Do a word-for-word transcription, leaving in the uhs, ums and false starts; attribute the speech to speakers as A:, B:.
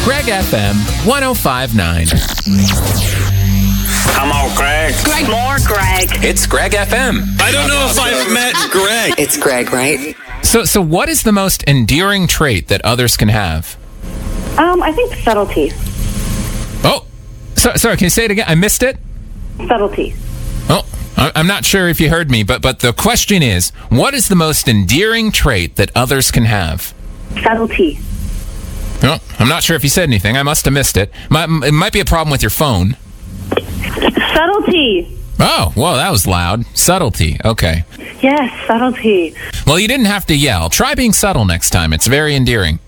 A: Greg F M one oh five point nine.
B: Come on, Greg.
C: Greg. More Greg.
A: It's Greg F M.
B: I don't know if I've met Greg.
C: It's Greg, right?
A: So, so what is the most endearing trait that others can have?
D: Um, I think subtlety.
A: Oh, so, sorry, can you say it again? I missed it?
D: Subtlety.
A: Oh, I- I'm not sure if you heard me, but, but the question is, what is the most endearing trait that others can have?
D: Subtlety.
A: Oh, I'm not sure if you said anything. I must have missed it. My, it might be a problem with your phone.
D: Subtlety.
A: Oh, well, that was loud. Subtlety. Okay.
D: Yes, subtlety.
A: Well, you didn't have to yell. Try being subtle next time. It's very endearing.